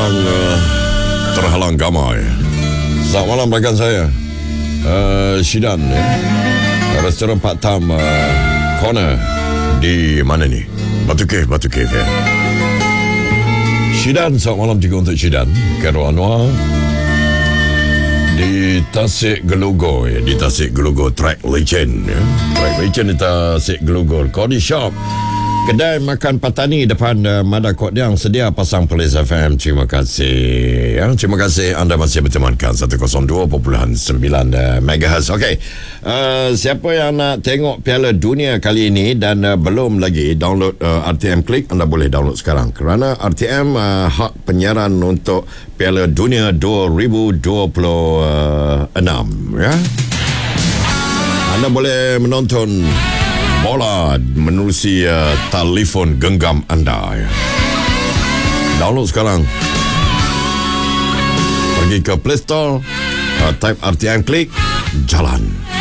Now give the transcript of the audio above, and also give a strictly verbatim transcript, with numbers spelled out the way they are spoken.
sedang uh, terhalang gamai. Selamat malam rakan saya, uh, Syidan ya. Restoran Pak Tam uh, Corner di mana ni? Batu Cave, Batu Cave ya. Syidan, selamat malam juga untuk Syidan Khairul Anwar di Tasik Gelugur ya. Di Tasik Gelugur Track Legend ya. Track Legend di Tasik Gelugur Coffee Shop, kedai makan Patani depan uh, Mada Kodiang sedia pasang Plains F M. Terima kasih ya. Terima kasih anda masih bertemankan seratus dua perpuluhan sembilan uh, megahertz. Okey, uh, siapa yang nak tengok Piala Dunia kali ini dan uh, belum lagi download uh, R T M Click, anda boleh download sekarang kerana R T M uh, hak penyiaran untuk Piala Dunia dua ribu dua puluh enam ya. Anda boleh menonton bola menerusi uh, telefon genggam anda ya. Download sekarang, pergi ke Play Store, uh, type R T M Click, jalan.